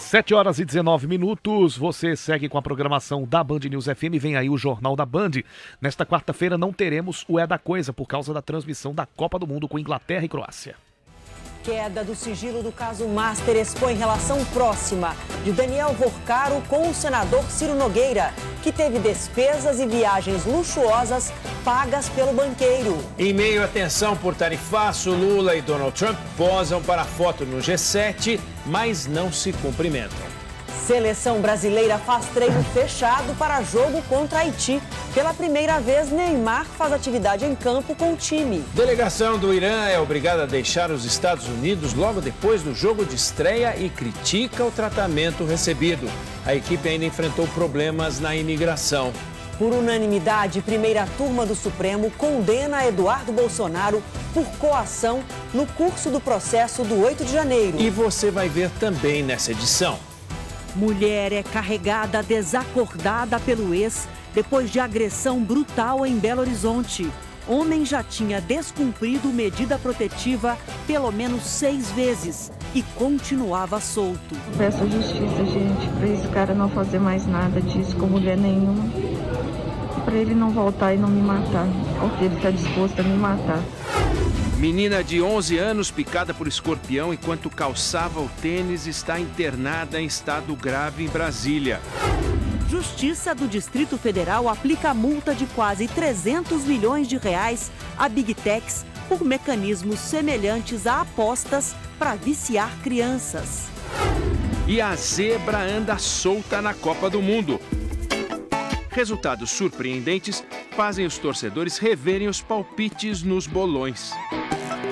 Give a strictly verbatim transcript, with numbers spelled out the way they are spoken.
sete horas e dezenove minutos, você segue com a programação da Band News F M, vem aí o Jornal da Band. Nesta quarta-feira não teremos o É da Coisa por causa da transmissão da Copa do Mundo com Inglaterra e Croácia. Queda do sigilo do caso Master expõe relação próxima de Daniel Vorcaro com o senador Ciro Nogueira, que teve despesas e viagens luxuosas pagas pelo banqueiro. Em meio à tensão por tarifaço, Lula e Donald Trump posam para foto no G sete, mas não se cumprimentam. Seleção brasileira faz treino fechado para jogo contra Haiti. Pela primeira vez, Neymar faz atividade em campo com o time. Delegação do Irã é obrigada a deixar os Estados Unidos logo depois do jogo de estreia e critica o tratamento recebido. A equipe ainda enfrentou problemas na imigração. Por unanimidade, primeira turma do Supremo condena Eduardo Bolsonaro por coação no curso do processo do oito de janeiro. E você vai ver também nessa edição. Mulher é carregada desacordada pelo ex depois de agressão brutal em Belo Horizonte. Homem já tinha descumprido medida protetiva pelo menos seis vezes e continuava solto. Peço justiça, gente, para esse cara não fazer mais nada disso com mulher nenhuma. Para ele não voltar e não me matar, porque ele está disposto a me matar. Menina de onze anos picada por escorpião enquanto calçava o tênis está internada em estado grave em Brasília. Justiça do Distrito Federal aplica multa de quase trezentos milhões de reais a Big Techs por mecanismos semelhantes a apostas para viciar crianças. E a zebra anda solta na Copa do Mundo. Resultados surpreendentes fazem os torcedores reverem os palpites nos bolões.